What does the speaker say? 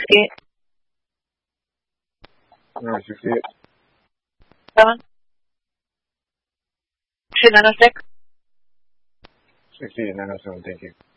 68. Number 68. 7. 6906. 68, 907, thank you.